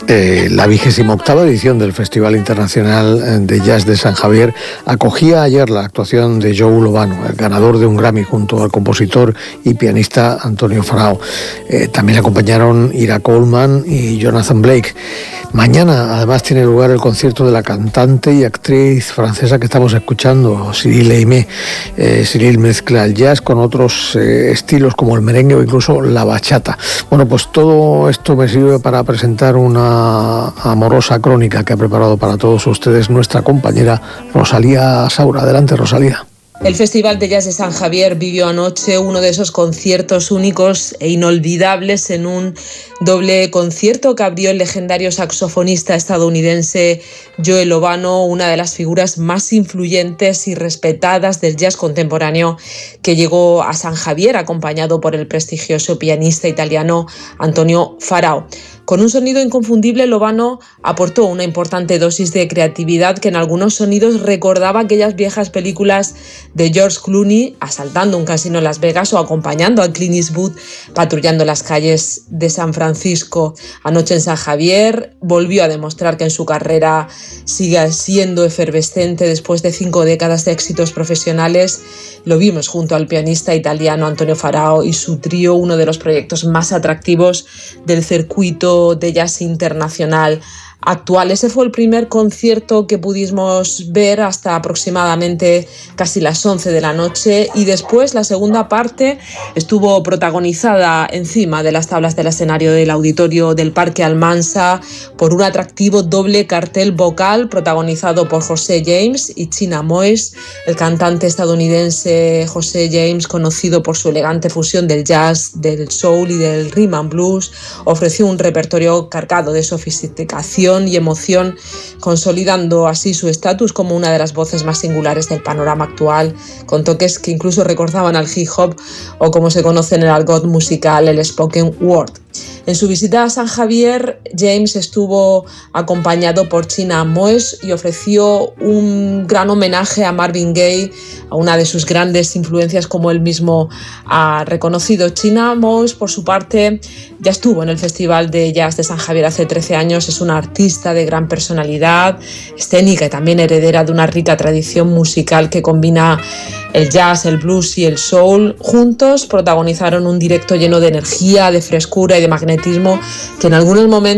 La 28ª edición del Festival Internacional de Jazz de San Javier acogía ayer la actuación de Joe Lovano, el ganador de un Grammy, junto al compositor y pianista Antonio Farao. También le acompañaron Ira Coleman y Jonathan Blake. Mañana, además, tiene lugar el concierto de la cantante y actriz francesa que estamos escuchando, Cyril Aimé. Cyril mezcla el jazz con otros estilos como el merengue o incluso la bachata. Bueno, pues todo esto me sirve para presentar una amorosa crónica que ha preparado para todos ustedes nuestra compañera Rosalía Saura. Adelante, Rosalía. El Festival de Jazz de San Javier vivió anoche uno de esos conciertos únicos e inolvidables en un doble concierto que abrió el legendario saxofonista estadounidense Joe Lovano, una de las figuras más influyentes y respetadas del jazz contemporáneo, que llegó a San Javier acompañado por el prestigioso pianista italiano Antonio Farao. Con un sonido inconfundible, Lovano aportó una importante dosis de creatividad que en algunos sonidos recordaba aquellas viejas películas de George Clooney asaltando un casino en Las Vegas o acompañando a Clint Eastwood patrullando las calles de San Francisco. Anoche en San Javier volvió a demostrar que en su carrera sigue siendo efervescente después de 5 décadas de éxitos profesionales. Lo vimos junto al pianista italiano Antonio Farao y su trío, uno de los proyectos más atractivos del circuito de jazz internacional actual. Ese fue el primer concierto que pudimos ver hasta aproximadamente casi las 11 de la noche, y después la segunda parte estuvo protagonizada encima de las tablas del escenario del auditorio del Parque Almansa por un atractivo doble cartel vocal protagonizado por José James y China Moyes. El cantante estadounidense José James, conocido por su elegante fusión del jazz, del soul y del rhythm and blues, ofreció un repertorio cargado de sofisticación y emoción, consolidando así su estatus como una de las voces más singulares del panorama actual, con toques que incluso recordaban al hip hop o, como se conoce en el argot musical, el spoken word. En su visita a San Javier, James estuvo acompañado por China Moyes y ofreció un gran homenaje a Marvin Gaye, a una de sus grandes influencias, como él mismo ha reconocido. China Moyes, por su parte, ya estuvo en el Festival de Jazz de San Javier hace 13 años. Es una artista de gran personalidad escénica y también heredera de una rica tradición musical que combina el jazz, el blues y el soul. Juntos protagonizaron un directo lleno de energía, de frescura y de magnetismo que en algunos momentos